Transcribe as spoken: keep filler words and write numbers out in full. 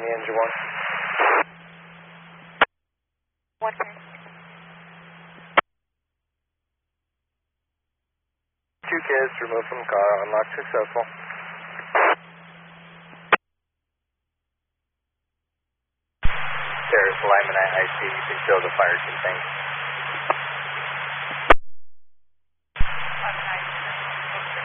the engine one. One thing. Two kids removed from the car, unlock successful. There's Lyman, I see you can show the fire team, thanks.